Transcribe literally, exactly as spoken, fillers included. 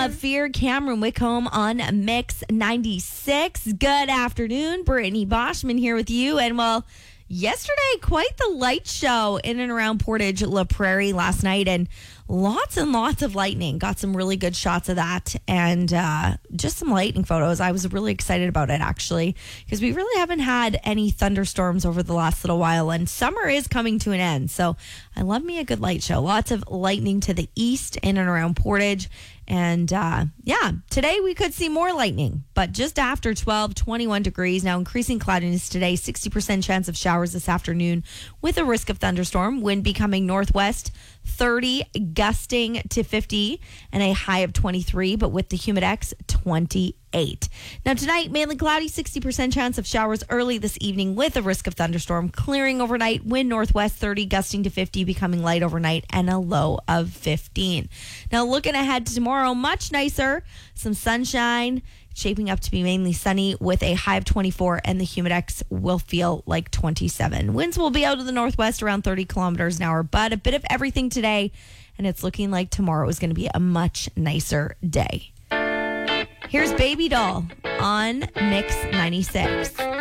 of Fear, Cameron Wickholm on Mix ninety-six. Good afternoon. Brittany Boschman here with you. And well, yesterday, quite the light show in and around Portage La Prairie last night, and lots and lots of lightning. Got some really good shots of that, and uh, just some lightning photos. I was really excited about it, actually, because we really haven't had any thunderstorms over the last little while, and summer is coming to an end. So I love me a good light show. Lots of lightning to the east in and around Portage. And uh, yeah, today we could see more lightning, but just after twelve, twenty-one degrees. Now increasing cloudiness today, sixty percent chance of showers this afternoon with a risk of thunderstorm. Wind becoming northwest, thirty, gusting to fifty, and a high of twenty-three, but with the humidex, twenty-eight. Now tonight, mainly cloudy, sixty percent chance of showers early this evening with a risk of thunderstorm. Clearing overnight, wind northwest, thirty, gusting to fifty, becoming light overnight, and a low of fifteen. Now looking ahead to tomorrow, much nicer, some sunshine, shaping up to be mainly sunny with a high of twenty-four, and the humidex will feel like twenty-seven. Winds will be out of the northwest around thirty kilometers an hour, but a bit of everything today, and it's looking like tomorrow is going to be a much nicer day. Here's Baby Doll on Mix ninety-six.